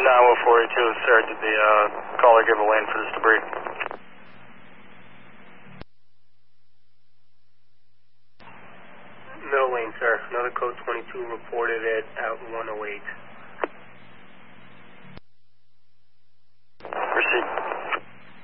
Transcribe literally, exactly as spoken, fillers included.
nine one four eight two, sir, did the uh, caller give a lane for this debris? No lane, sir. Another code twenty-two reported it at one oh eight.